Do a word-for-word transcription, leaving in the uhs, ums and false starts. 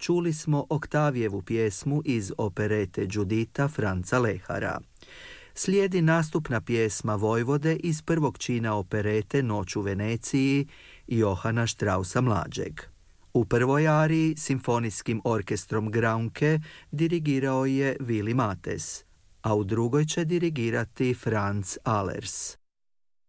čuli smo Oktavijevu pjesmu iz operete Đudita Franca Lehara. Slijedi nastupna pjesma Vojvode iz prvog čina operete Noć u Veneciji Johana Straussa mlađeg. U prvoj ariji simfonijskim orkestrom Graunke dirigirao je Vili Mates, a u drugoj će dirigirati Franz Ahlers.